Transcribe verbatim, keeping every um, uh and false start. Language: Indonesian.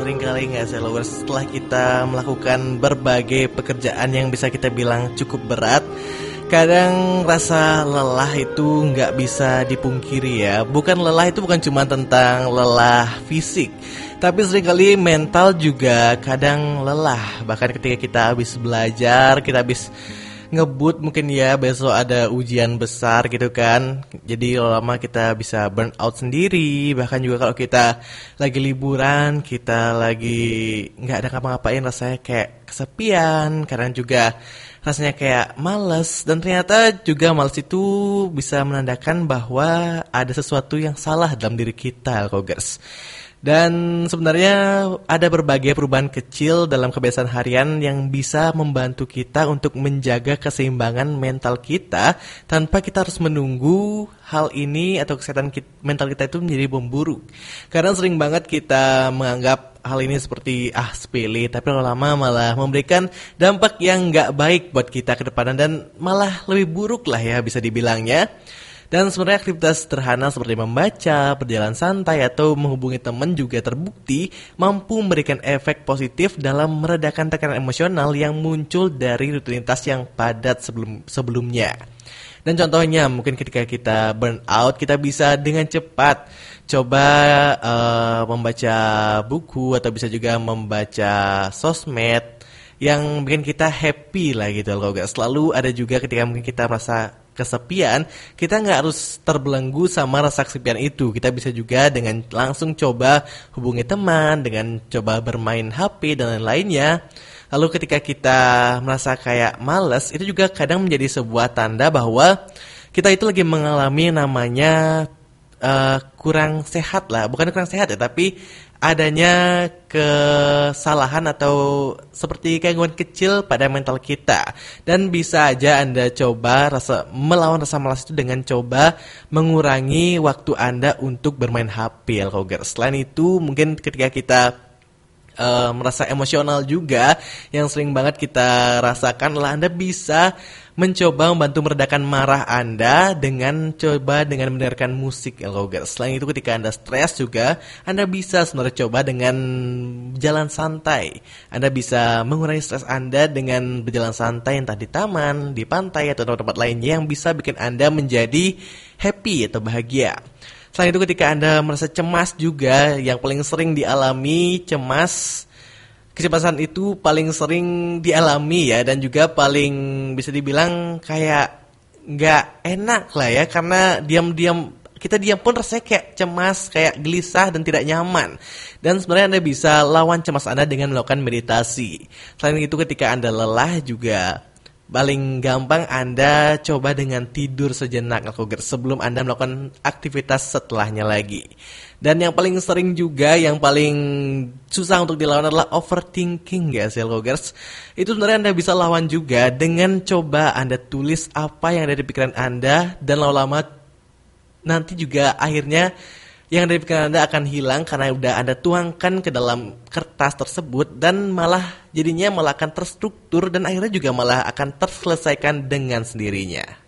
sering kali nggak sih lovers, setelah kita melakukan berbagai pekerjaan yang bisa kita bilang cukup berat, kadang rasa lelah itu nggak bisa dipungkiri ya. Bukan lelah itu bukan cuma tentang lelah fisik, tapi seringkali mental juga kadang lelah. Bahkan ketika kita habis belajar, kita habis ngebut mungkin ya, besok ada ujian besar gitu kan. Jadi lama kita bisa burn out sendiri. Bahkan juga kalau kita lagi liburan, kita lagi nggak ada ngapa-ngapain, rasanya kayak kesepian. Karena juga rasanya kayak males. Dan ternyata juga males itu bisa menandakan bahwa ada sesuatu yang salah dalam diri kita, Alkogers. Dan sebenarnya ada berbagai perubahan kecil dalam kebiasaan harian yang bisa membantu kita untuk menjaga keseimbangan mental kita tanpa kita harus menunggu hal ini atau kesehatan kita, mental kita itu menjadi memburuk. Karena sering banget kita menganggap hal ini seperti ah sepele, tapi lama-lama malah memberikan dampak yang gak baik buat kita ke depan dan malah lebih buruk lah ya bisa dibilangnya. Dan sebenarnya aktivitas sederhana seperti membaca, berjalan santai, atau menghubungi teman juga terbukti mampu memberikan efek positif dalam meredakan tekanan emosional yang muncul dari rutinitas yang padat sebelum sebelumnya. Dan contohnya mungkin ketika kita burn out, kita bisa dengan cepat coba uh, membaca buku atau bisa juga membaca sosmed yang bikin kita happy lah gitu loh guys. Selalu ada juga ketika mungkin kita merasa kesepian, kita nggak harus terbelenggu sama rasa kesepian itu. Kita bisa juga dengan langsung coba hubungi teman, dengan coba bermain H P dan lain-lainnya. Lalu ketika kita merasa kayak males, itu juga kadang menjadi sebuah tanda bahwa kita itu lagi mengalami namanya uh, kurang sehat lah. Bukan kurang sehat ya, tapi adanya kesalahan atau seperti gangguan kecil pada mental kita. Dan bisa aja Anda coba rasa melawan rasa malas itu dengan coba mengurangi waktu Anda untuk bermain H P, Alkogers. Selain itu, mungkin ketika kita Uh, merasa emosional juga, yang sering banget kita rasakan adalah Anda bisa mencoba membantu meredakan marah Anda dengan coba dengan mendengarkan musik, Alkogers. Selain itu ketika Anda stres juga, Anda bisa sebenarnya coba dengan jalan santai. Anda bisa mengurangi stres Anda dengan berjalan santai entah di taman, di pantai, atau tempat-tempat lainnya yang bisa bikin Anda menjadi happy atau bahagia. Selain itu ketika Anda merasa cemas juga, yang paling sering dialami cemas, kecemasan itu paling sering dialami ya, dan juga paling bisa dibilang kayak nggak enak lah ya, karena diam-diam kita diam pun rasanya kayak cemas, kayak gelisah dan tidak nyaman. Dan sebenarnya Anda bisa lawan cemas Anda dengan melakukan meditasi. Selain itu ketika Anda lelah juga, paling gampang Anda coba dengan tidur sejenak, Alkogers, sebelum Anda melakukan aktivitas setelahnya lagi. Dan yang paling sering juga, yang paling susah untuk dilawan adalah overthinking, guys, Alkogers. Itu sebenarnya Anda bisa lawan juga dengan coba Anda tulis apa yang ada di pikiran Anda, dan lama-lama nanti juga akhirnya yang dari pikiran Anda akan hilang karena udah Anda tuangkan ke dalam kertas tersebut, dan malah jadinya malah akan terstruktur dan akhirnya juga malah akan terselesaikan dengan sendirinya.